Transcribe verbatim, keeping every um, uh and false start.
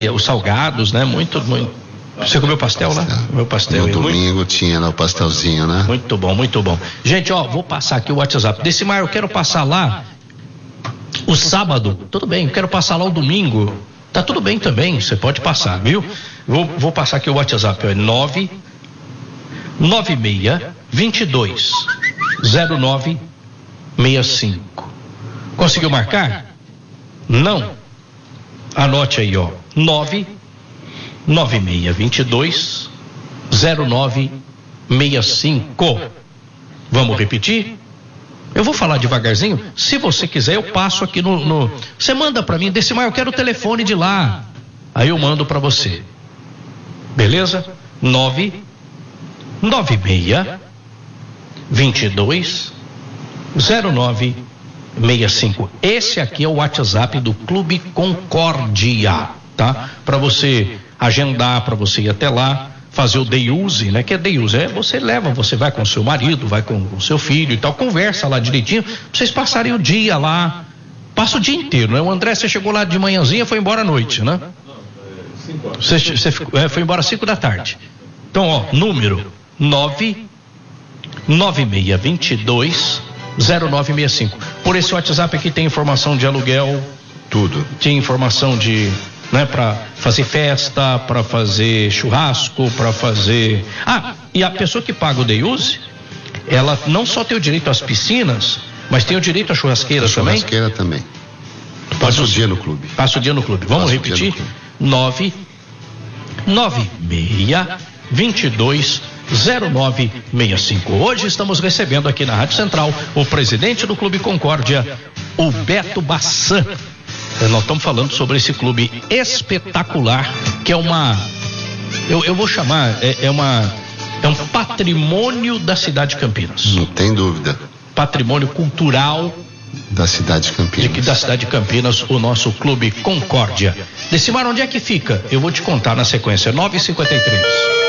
os salgados, né? Muito, muito. Você comeu pastel lá? Meu pastel. No domingo muito... tinha lá o pastelzinho, né? Muito bom, muito bom. Gente, ó, vou passar aqui o WhatsApp. Decimar, eu quero passar lá o sábado. Tudo bem, eu quero passar lá o domingo. Tá tudo bem também, você pode passar, viu? Vou, vou passar aqui o WhatsApp, é nove nove seis dois dois zero nove seis cinco. Conseguiu marcar? Não? Anote aí, ó. nove nove seis dois dois zero nove seis cinco. Vamos repetir? Eu vou falar devagarzinho. Se você quiser, eu passo aqui no. no... Você manda para mim, Decimar, eu quero o telefone de lá. Aí eu mando para você. Beleza? nove nove seis dois dois zero nove seis cinco. Esse aqui é o WhatsApp do Clube Concórdia, tá? Para você agendar, para você ir até lá, fazer o day use, né? Que é day use, é você leva, você vai com o seu marido, vai com o seu filho e tal, conversa lá direitinho, pra vocês passarem o dia lá, passa o dia inteiro, né? O André, você chegou lá de manhãzinha, foi embora à noite, né? Você, você é, foi embora às cinco da tarde. Então, ó, número nove nove seis dois dois zero nove seis cinco. Por esse WhatsApp aqui tem informação de aluguel, tudo. Tem informação de, né, para fazer festa, para fazer churrasco, para fazer. Ah, e a pessoa que paga o day use, ela não só tem o direito às piscinas, mas tem o direito à churrasqueira, a também. Churrasqueira também. Passa o dia no clube. Passa o dia no clube. Vamos Passa repetir? nove nove seis dois dois zero nove seis cinco. Hoje estamos recebendo aqui na Rádio Central o presidente do Clube Concórdia, o Beto Bassan. Nós estamos falando sobre esse clube espetacular, que é uma, eu, eu vou chamar, é, é uma, é um patrimônio da cidade de Campinas. Não tem dúvida. Patrimônio cultural da cidade de Campinas. De, da cidade de Campinas, o nosso Clube Concórdia. Decimar, onde é que fica? Eu vou te contar na sequência. nove e cinquenta e três.